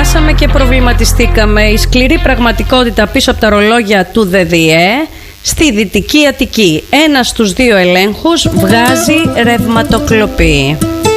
διαβάσαμε και προβληματιστήκαμε. Η σκληρή πραγματικότητα πίσω από τα ρολόγια του ΔΔΕ στη Δυτική Αττική. 1 στους 2 ελέγχους βγάζει ρευματοκλοπή.